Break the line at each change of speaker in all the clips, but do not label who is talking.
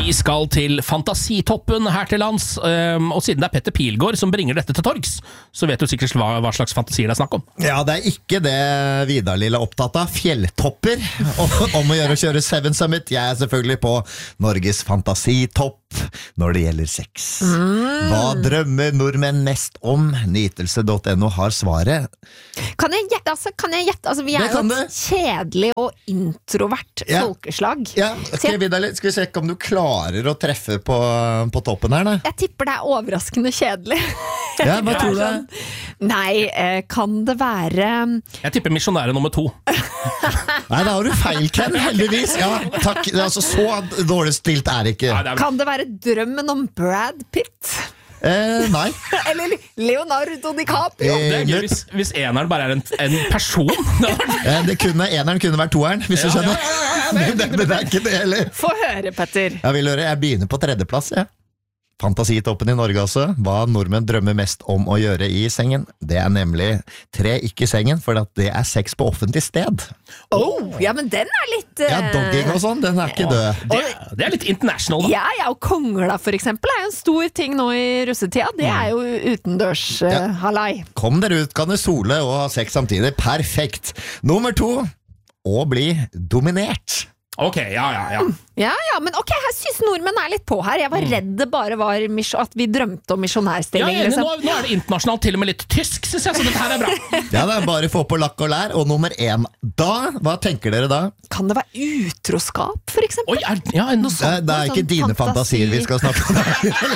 Vi skal til fantasitoppen her til lands, og siden det Petter Pilgaard som bringer dette til torgs, så vet du sikkert hva slags fantasier det snakk om.
Ja, det ikke det Vidar Lill opptatt av. Fjelltopper. Om å gjøre å kjøre Seven Summit. Jeg selvfølgelig på Norges fantasitopp når det gjelder sex. Hva drømmer nordmenn mest om? Nytelse.no har svaret.
Kan jeg gjette? Altså, vi er jo et kjedelig og introvert folkeslag.
Ja, okay, Vidar Lill, skal vi se om du klarer å treffe på toppen her, da?
Jeg tipper det overraskende kjedelig.
Ja, hva tror du?
Nei, kan det være...
Jeg tipper misjonære nummer 2.
Nei, da har du feil, Ken, heldigvis. Ja, takk. Altså, så dårlig stilt det ikke.
Kan det være drømmen om Brad Pitt?
Nei.
Eller Leonardo DiCaprio?
Det gøy hvis eneren bare en person.
Eneren kunne vært toeren, hvis du skjønner. Men det ikke det heller.
Få høre, Petter.
Jeg begynner på 3. plass, Fantasitoppen i Norge altså. Hva nordmenn drømmer mest om å gjøre i sengen? Det nemlig 3 ikke i sengen, for det sex på offentlig sted.
Ja, men den litt...
Ja, dogging og sånn, den ikke død.
Det litt international, da.
Ja, og kongla for eksempel jo en stor ting nå i russetida. Det jo utendørs halai.
Kom dere ut, kan du sole og ha sex samtidig. Perfekt. Nummer 2, å bli dominert.
Ok, ja.
Ja, men ok, jeg synes nordmenn litt på her. Jeg var redd det bare var at vi drømte om misjonærstilling.
Ja, nå det internasjonalt, til og med litt tysk, synes jeg, så dette her bra.
Ja, det bare få på lakk og lær. Og nummer 1 da, hva tenker dere da?
Kan det være utroskap, for eksempel?
Oi, noe sånt.
Det ikke dine fantasier vi skal snakke om.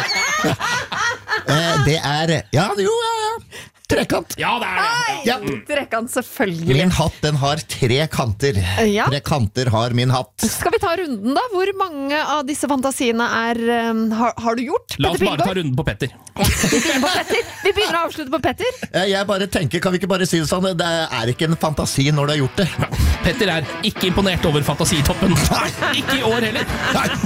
Det ja. Trekant.
Ja, det det.
Ja.
Trekant, selvfølgelig.
Min hatt, den har 3 kanter. 3 kanter har min hatt.
Skal vi ta runden da? Hvor mange av disse fantasiene har du gjort?
La oss bare ta runden på Petter.
Vi begynner å avslutte på Petter.
Jeg bare tenker, kan vi ikke bare si det sånn? Det ikke en fantasi når du har gjort det.
Petter ikke imponert over fantasitoppen. Ikke i år heller.
Nei.